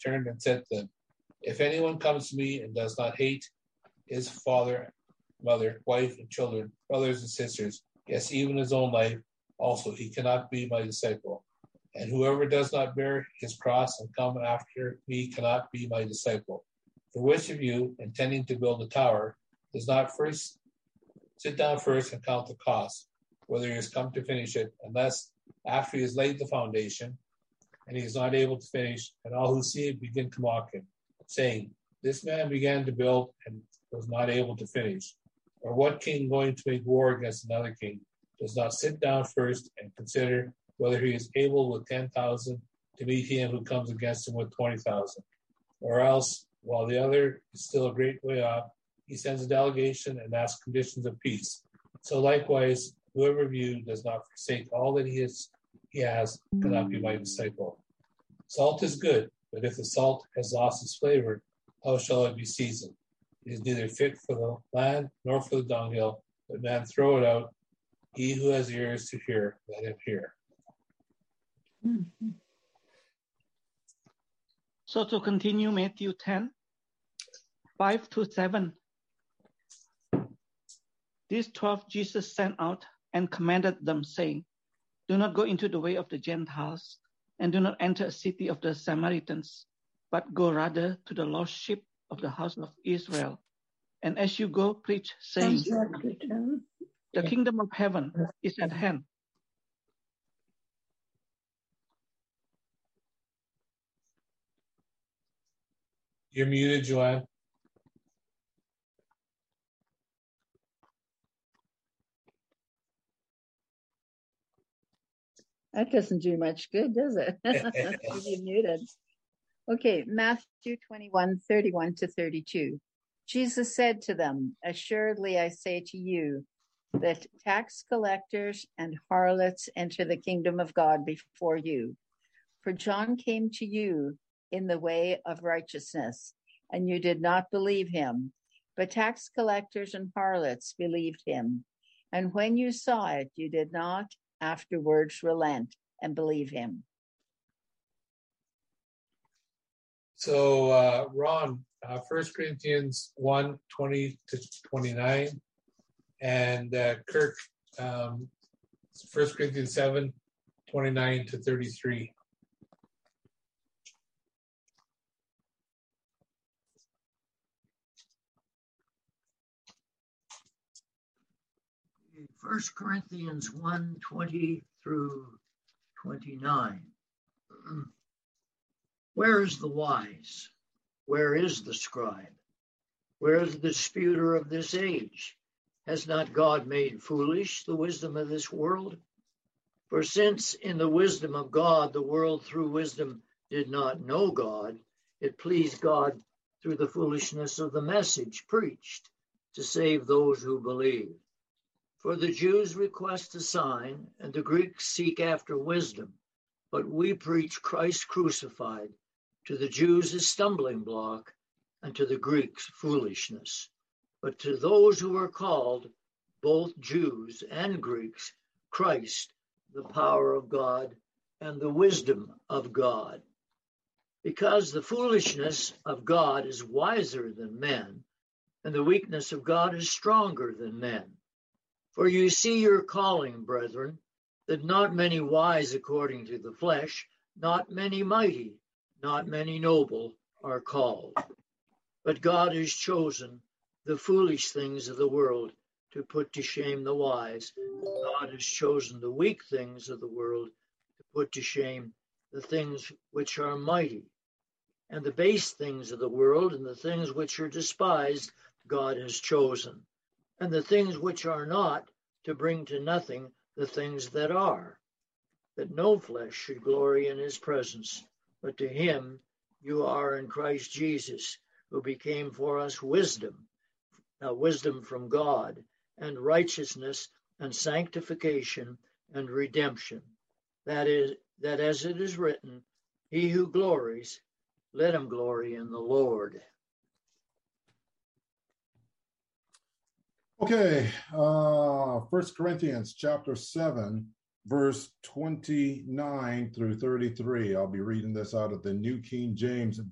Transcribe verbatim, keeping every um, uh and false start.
returned and said to them, if anyone comes to me and does not hate his father, mother, wife, and children, brothers and sisters, yes, even his own life, also he cannot be my disciple. And whoever does not bear his cross and come after me cannot be my disciple. For which of you, intending to build a tower, does not first sit down first and count the cost, whether he has come to finish it, unless after he has laid the foundation, and he is not able to finish, and all who see it begin to mock him, saying, this man began to build and was not able to finish. Or what king going to make war against another king does not sit down first and consider whether he is able with ten thousand to meet him who comes against him with twenty thousand? Or else, while the other is still a great way off, he sends a delegation and asks conditions of peace. So likewise, whoever of you does not forsake all that he, is, he has cannot be my disciple. Salt is good, but if the salt has lost its flavor, how shall it be seasoned? It is neither fit for the land nor for the dunghill, but man throw it out. He who has ears to hear, let him hear. Mm-hmm. So to continue Matthew ten, five to seven. These twelve Jesus sent out and commanded them, saying, do not go into the way of the Gentiles, and do not enter a city of the Samaritans, but go rather to the lost sheep of the house of Israel. And as you go, preach, saying, the kingdom of heaven is at hand. You're muted, Joanne. That doesn't do much good, does it? You're muted. Okay, Matthew twenty-one, thirty-one to thirty-two. Jesus said to them, assuredly I say to you, that tax collectors and harlots enter the kingdom of God before you. For John came to you in the way of righteousness, and you did not believe him, but tax collectors and harlots believed him. And when you saw it, you did not afterwards relent and believe him. So, uh, Ron, uh, First Corinthians one, twenty to twenty-nine, and uh, Kirk, um, First Corinthians seven, twenty-nine to thirty-three. First Corinthians one, twenty through twenty-nine. Where is the wise? Where is the scribe? Where is the disputer of this age? Has not God made foolish the wisdom of this world? For since in the wisdom of God, the world through wisdom did not know God, it pleased God through the foolishness of the message preached to save those who believe. For the Jews request a sign, and the Greeks seek after wisdom. But we preach Christ crucified, to the Jews a stumbling block, and to the Greeks foolishness. But to those who are called, both Jews and Greeks, Christ, the power of God and the wisdom of God. Because the foolishness of God is wiser than men, and the weakness of God is stronger than men. For you see your calling, brethren, that not many wise according to the flesh, not many mighty, not many noble are called. But God has chosen the foolish things of the world to put to shame the wise. God has chosen the weak things of the world to put to shame the things which are mighty. And the base things of the world and the things which are despised, God has chosen. And the things which are not, to bring to nothing the things that are, that no flesh should glory in his presence. But to him you are in Christ Jesus, who became for us wisdom, uh, wisdom from God, and righteousness and sanctification and redemption. That is, that as it is written, he who glories, let him glory in the Lord. Okay, uh, First Corinthians chapter seven, verse twenty-nine through thirty-three. I'll be reading this out of the New King James